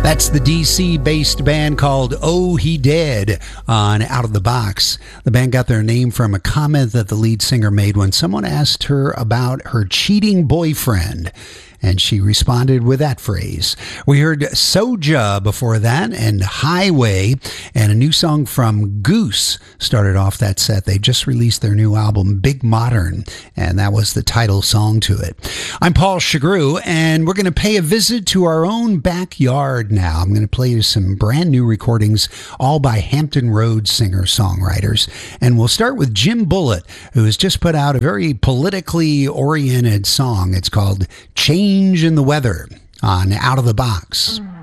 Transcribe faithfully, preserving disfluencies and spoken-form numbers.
That's the D C-based band called Oh He Dead on Out of the Box. The band got their name from a comment that the lead singer made when someone asked her about her cheating boyfriend, and she responded with that phrase. We heard Soja before that, and Highway, and a new song from Goose started off that set. They just released their new album, Big Modern, and that was the title song to it. I'm Paul Chagru, and we're going to pay a visit to our own backyard now. I'm going to play you some brand new recordings, all by Hampton Roads singer-songwriters. And we'll start with Jim Bulleit, who has just put out a very politically oriented song. It's called Change in the Weather on Out of the Box.